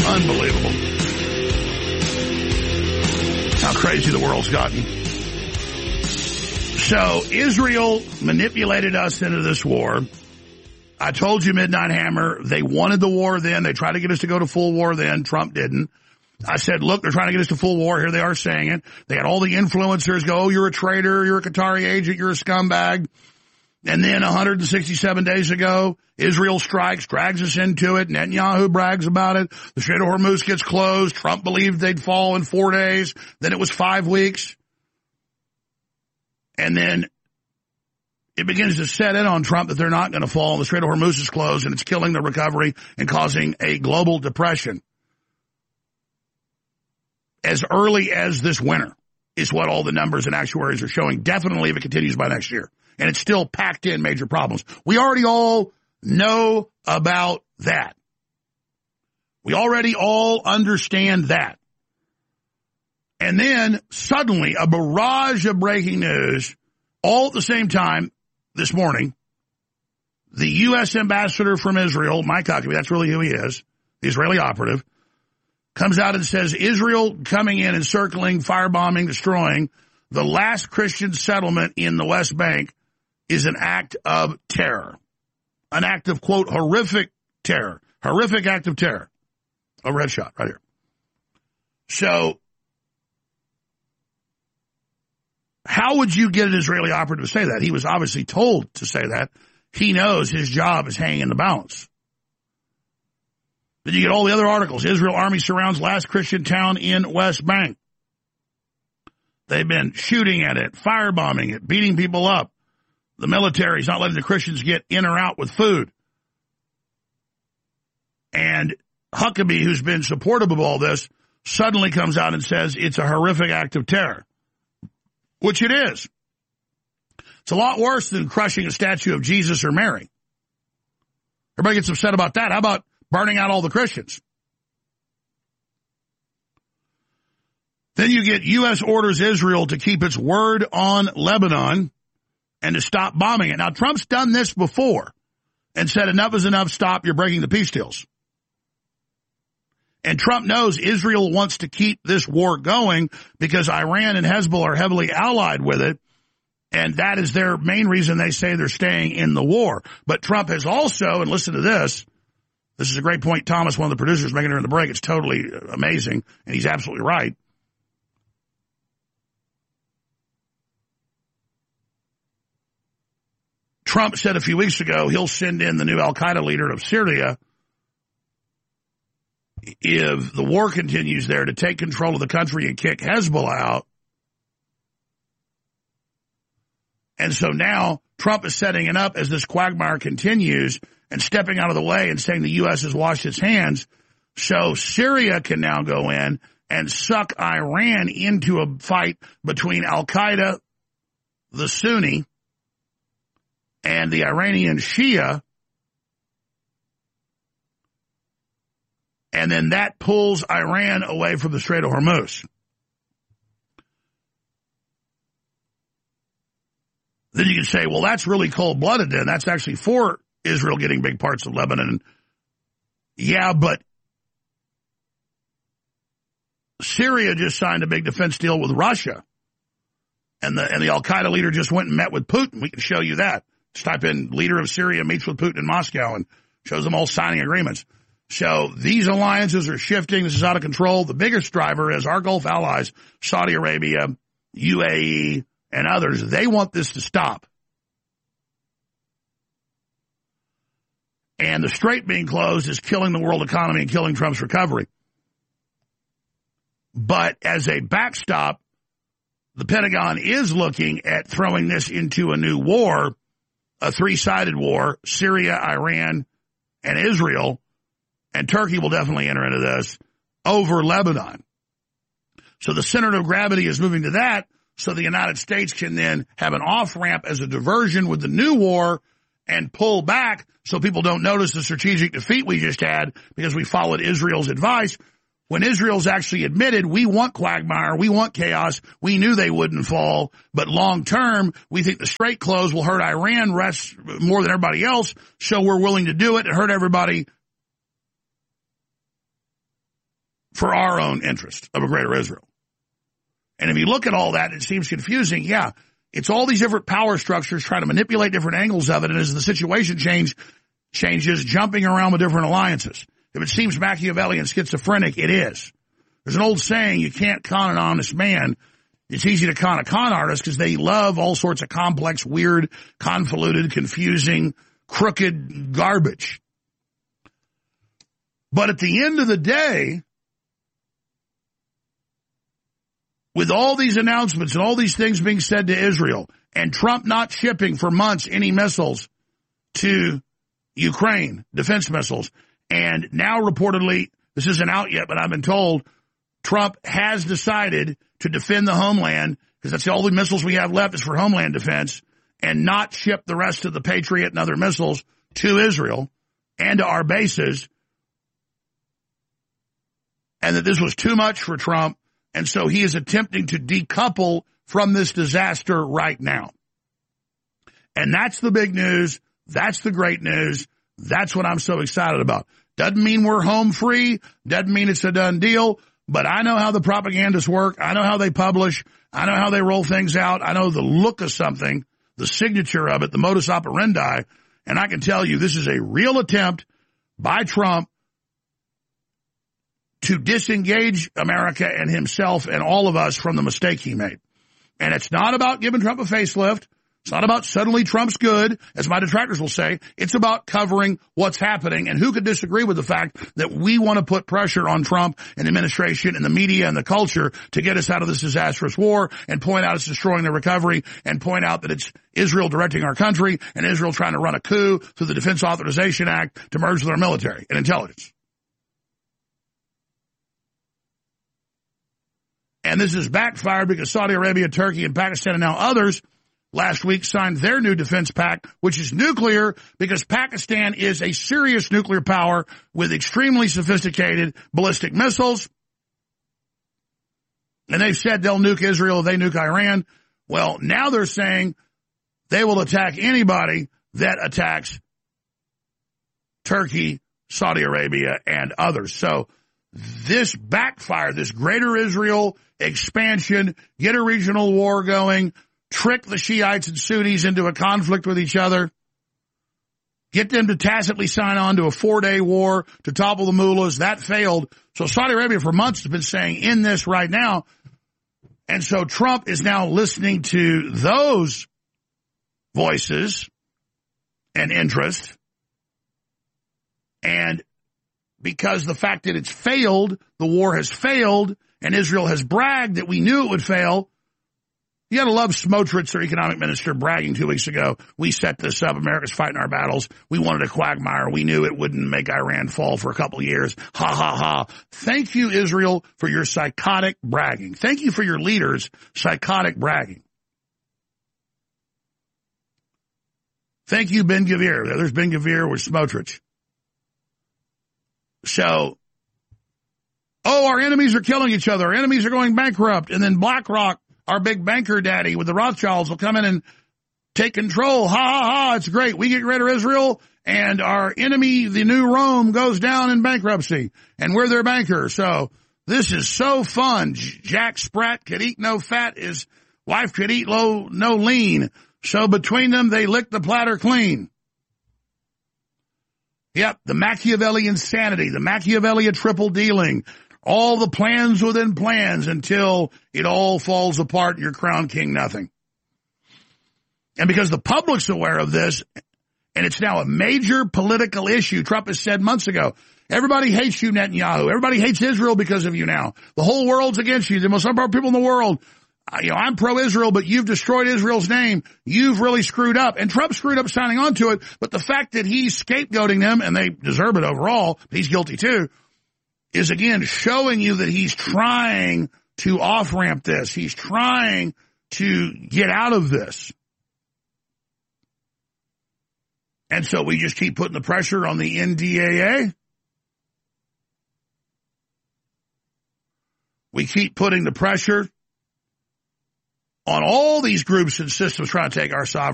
Unbelievable. How crazy the world's gotten. So Israel manipulated us into this war. I told you, Midnight Hammer, they wanted the war then. They tried to get us to go to full war then. Trump didn't. I said, look, they're trying to get us to full war. Here they are saying it. They had all the influencers go, oh, you're a traitor, you're a Qatari agent, you're a scumbag. And then 167 days ago, Israel strikes, drags us into it. Netanyahu brags about it. The Strait of Hormuz gets closed. Trump believed they'd fall in 4 days. Then it was 5 weeks. And then it begins to set in on Trump that they're not going to fall. The Strait of Hormuz is closed, and it's killing the recovery and causing a global depression. As early as this winter is what all the numbers and actuaries are showing. Definitely if it continues by next year. And it's still packed in major problems. We already all know about that. We already all understand that. And then suddenly a barrage of breaking news all at the same time this morning. The U.S. ambassador from Israel, Mike Huckabee, that's really who he is, the Israeli operative, comes out and says Israel coming in and circling, firebombing, destroying the last Christian settlement in the West Bank is an act of terror. An act of, quote, horrific terror. Horrific act of terror. Overhead shot right here. So, how would you get an Israeli operative to say that? He was obviously told to say that. He knows his job is hanging in the balance. Then you get all the other articles. Israel army surrounds last Christian town in West Bank. They've been shooting at it, firebombing it, beating people up. The military's not letting the Christians get in or out with food. And Huckabee, who's been supportive of all this, suddenly comes out and says it's a horrific act of terror. Which it is. It's a lot worse than crushing a statue of Jesus or Mary. Everybody gets upset about that. How about burning out all the Christians? Then you get U.S. orders Israel to keep its word on Lebanon and to stop bombing it. Now, Trump's done this before and said enough is enough, stop, you're breaking the peace deals. And Trump knows Israel wants to keep this war going because Iran and Hezbollah are heavily allied with it, and that is their main reason they say they're staying in the war. But Trump has also, and listen to this is a great point Thomas, one of the producers, making during the break. It's totally amazing, and he's absolutely right. Trump said a few weeks ago he'll send in the new al-Qaeda leader of Syria if the war continues there to take control of the country and kick Hezbollah out. And so now Trump is setting it up as this quagmire continues and stepping out of the way and saying the U.S. has washed its hands. So Syria can now go in and suck Iran into a fight between al-Qaeda, the Sunni, and the Iranian Shia. And then that pulls Iran away from the Strait of Hormuz. Then you can say, well, that's really cold-blooded then. That's actually for Israel getting big parts of Lebanon. Yeah, but Syria just signed a big defense deal with Russia. And the al-Qaeda leader just went and met with Putin. We can show you that. Just type in leader of Syria meets with Putin in Moscow and shows them all signing agreements. So these alliances are shifting. This is out of control. The biggest driver is our Gulf allies, Saudi Arabia, UAE, and others. They want this to stop. And the strait being closed is killing the world economy and killing Trump's recovery. But as a backstop, the Pentagon is looking at throwing this into a new war, a three-sided war, Syria, Iran, and Israel. And Turkey will definitely enter into this over Lebanon. So the center of gravity is moving to that, so the United States can then have an off-ramp as a diversion with the new war and pull back so people don't notice the strategic defeat we just had because we followed Israel's advice. When Israel's actually admitted, we want quagmire, we want chaos, we knew they wouldn't fall, but long term, we think the strait close will hurt Iran more than everybody else, so we're willing to do it and hurt everybody. for our own interest of a greater Israel. And if you look at all that, it seems confusing. Yeah, it's all these different power structures trying to manipulate different angles of it, and as the situation changes, jumping around with different alliances. If it seems Machiavellian schizophrenic, it is. There's an old saying, you can't con an honest man. It's easy to con a con artist because they love all sorts of complex, weird, convoluted, confusing, crooked garbage. But at the end of the day, with all these announcements and all these things being said to Israel, and Trump not shipping for months any missiles to Ukraine, defense missiles, and now reportedly, this isn't out yet, but I've been told, Trump has decided to defend the homeland, because that's all the missiles we have left is for homeland defense, and not ship the rest of the Patriot and other missiles to Israel and to our bases, and that this was too much for Trump, and so he is attempting to decouple from this disaster right now. And that's the big news. That's the great news. That's what I'm so excited about. Doesn't mean we're home free. Doesn't mean it's a done deal. But I know how the propagandists work. I know how they publish. I know how they roll things out. I know the look of something, the signature of it, the modus operandi. And I can tell you this is a real attempt by Trump to disengage America and himself and all of us from the mistake he made. And it's not about giving Trump a facelift. It's not about suddenly Trump's good, as my detractors will say. It's about covering what's happening. And who could disagree with the fact that we want to put pressure on Trump and the administration and the media and the culture to get us out of this disastrous war and point out it's destroying the recovery and point out that it's Israel directing our country and Israel trying to run a coup through the Defense Authorization Act to merge with our military and intelligence. And this has backfired because Saudi Arabia, Turkey, and Pakistan, and now others, last week signed their new defense pact, which is nuclear, because Pakistan is a serious nuclear power with extremely sophisticated ballistic missiles. And they've said they'll nuke Israel if they nuke Iran. Well, now they're saying they will attack anybody that attacks Turkey, Saudi Arabia, and others. So this backfire, this greater Israel expansion, get a regional war going, trick the Shiites and Sunnis into a conflict with each other, get them to tacitly sign on to a 4-day war to topple the mullahs. That failed. So Saudi Arabia for months has been saying in this right now. And so Trump is now listening to those voices and interest. And because the fact that it's failed, the war has failed, and Israel has bragged that we knew it would fail. You got to love Smotrich, their economic minister, bragging 2 weeks ago. We set this up. America's fighting our battles. We wanted a quagmire. We knew it wouldn't make Iran fall for a couple of years. Ha, ha, ha. Thank you, Israel, for your psychotic bragging. Thank you for your leaders' psychotic bragging. Thank you, Ben-Gvir. There's Ben-Gvir with Smotrich. So, our enemies are killing each other. Our enemies are going bankrupt. And then BlackRock, our big banker daddy with the Rothschilds, will come in and take control. Ha, ha, ha, it's great. We get rid of Israel, and our enemy, the new Rome, goes down in bankruptcy, and we're their banker. So this is so fun. Jack Sprat could eat no fat. His wife could eat no lean. So between them, they lick the platter clean. Yep, the Machiavellian insanity, the Machiavellian triple dealing, all the plans within plans until it all falls apart and you're crowned king nothing. And because the public's aware of this, and it's now a major political issue, Trump has said months ago, everybody hates you, Netanyahu. Everybody hates Israel because of you now. The whole world's against you. The most powerful people in the world. I'm pro-Israel, but you've destroyed Israel's name. You've really screwed up. And Trump screwed up signing on to it. But the fact that he's scapegoating them, and they deserve it overall, but he's guilty too, is again showing you that he's trying to off-ramp this. He's trying to get out of this. And so we just keep putting the pressure on the NDAA. We keep putting the pressure on all these groups and systems trying to take our sovereignty.